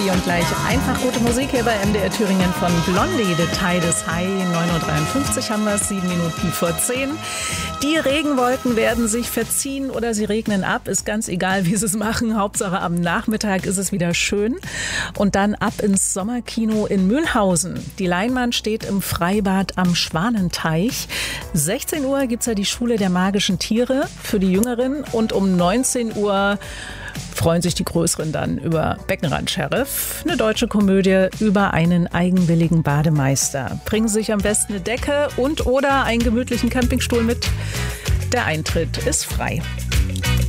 Und gleich einfach gute Musik hier bei MDR Thüringen von Blondie, The Tide is High. 9.53 Uhr haben wir es, 7 Minuten vor 10. Die Regenwolken werden sich verziehen oder sie regnen ab. Ist ganz egal, wie sie es machen. Hauptsache am Nachmittag ist es wieder schön. Und dann ab ins Sommerkino in Mühlhausen. Die Leinwand steht im Freibad am Schwanenteich. 16 Uhr gibt es ja die Schule der magischen Tiere für die Jüngeren. Und um 19 Uhr freuen sich die Größeren dann über Beckenrand-Sheriff, eine deutsche Komödie über einen eigenwilligen Bademeister. Bringen Sie sich am besten eine Decke und oder einen gemütlichen Campingstuhl mit. Der Eintritt ist frei.